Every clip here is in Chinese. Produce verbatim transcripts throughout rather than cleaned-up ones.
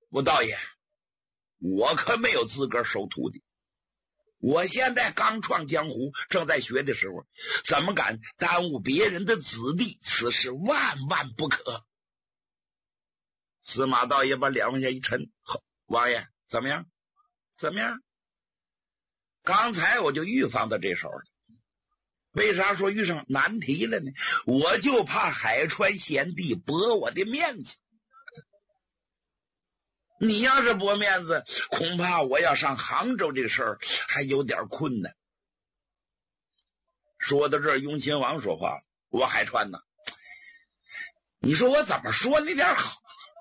吴道爷，我可没有资格收徒弟，我现在刚创江湖，正在学的时候，怎么敢耽误别人的子弟？此事万万不可。司马道爷把脸往下一沉，王爷怎么样？怎么样？刚才我就预防到这手了。为啥说遇上难题了呢？我就怕海川贤弟驳我的面子。你要是驳面子，恐怕我要上杭州这事儿还有点困难。说到这儿，雍亲王说话了：“我海川呐，你说我怎么说那点好？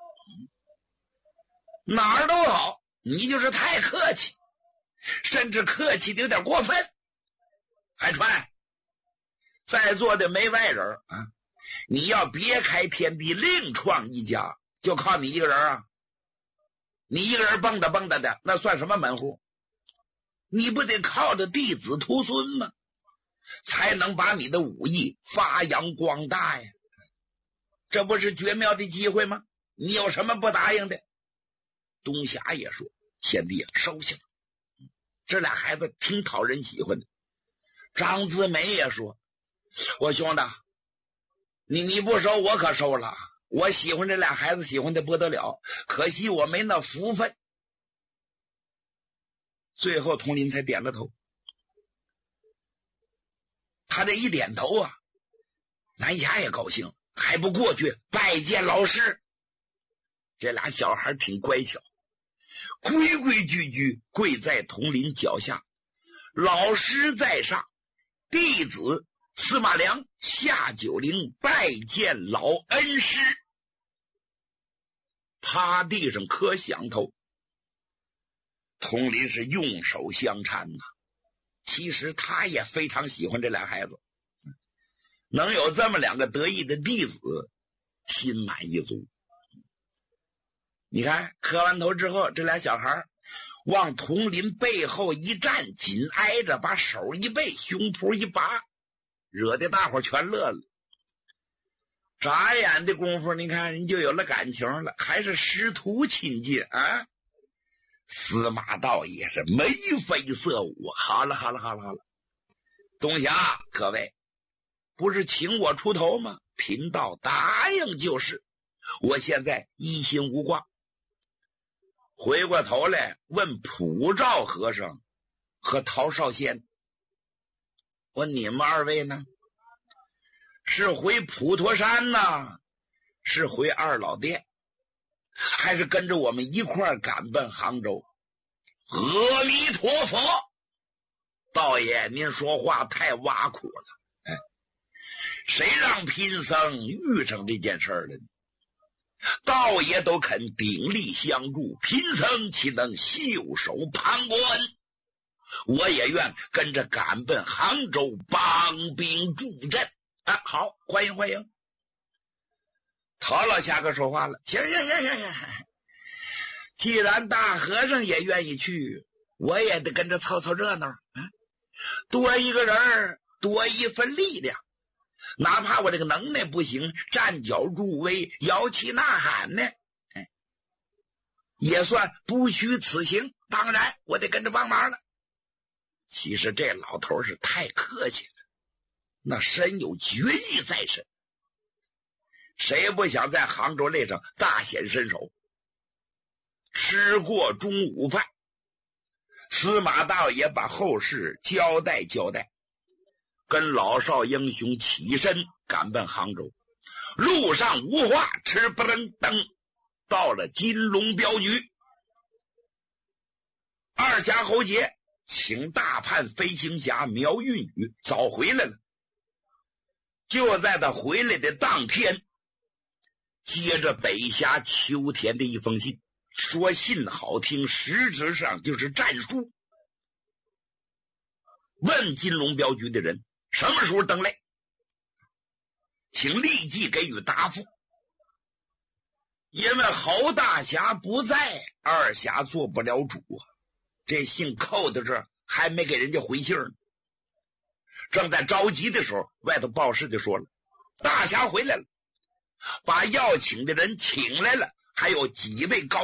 哪儿都好，你就是太客气，甚至客气的有点过分。海川，在座的没外人啊，你要别开天地，另创一家，就靠你一个人啊？你一个人蹦跶蹦跶的，那算什么门户？你不得靠着弟子徒孙吗？才能把你的武艺发扬光大呀！这不是绝妙的机会吗？你有什么不答应的？”东霞也说：“贤弟啊，收下吧，这俩孩子挺讨人喜欢的。”张子梅也说：“我兄弟，你你不收我可收了，我喜欢这俩孩子喜欢的不得了，可惜我没那福分。”最后佟林才点了头。他这一点头啊，南霞也高兴，还不过去拜见老师。这俩小孩挺乖巧，规规矩矩跪在佟林脚下。老师在上，弟子司马良下九龄拜见老恩师。趴地上磕响头。佟林是用手相搀呐。其实他也非常喜欢这俩孩子，能有这么两个得意的弟子，心满意足。你看磕完头之后，这俩小孩往佟林背后一站，紧挨着，把手一背，胸脯一拔，惹得大伙全乐了。眨眼的功夫，你看人就有了感情了，还是师徒亲近啊！司马道也是眉飞色舞。好了好了好了好了，东霞，各位不是请我出头吗？贫道答应就是，我现在一心无挂。回过头来问普照和尚和陶少先：“我你们二位呢？是回普陀山呢，是回二老殿，还是跟着我们一块儿赶奔杭州？”阿弥陀佛，道爷您说话太挖苦了。哎，谁让贫僧遇上这件事了呢？道爷都肯鼎力相助，贫僧岂能袖手旁观？我也愿跟着赶奔杭州，帮兵助阵。啊，好，欢迎欢迎。陶老侠客说话了：“行行行行行，既然大和尚也愿意去，我也得跟着凑凑热闹啊！多一个人，多一份力量。哪怕我这个能耐不行，站脚助威，摇旗呐喊呢，哎，也算不虚此行。当然，我得跟着帮忙了。”其实这老头是太客气了，那身有绝艺在身，谁不想在杭州擂上大显身手？吃过中午饭，司马道也把后事交代交代，跟老少英雄起身赶奔杭州。路上无话，吃不楞登到了金龙镖局。二侠侯杰请大判飞行侠苗运宇早回来了。就在他回来的当天，接着北峡秋田的一封信，说信好听，实质上就是战书。问金龙镖局的人什么时候登擂，请立即给予答复。因为侯大侠不在，二侠做不了主啊。这信扣到这儿，还没给人家回信呢。正在着急的时候，外头报事就说了，大侠回来了，把要请的人请来了，还有几位高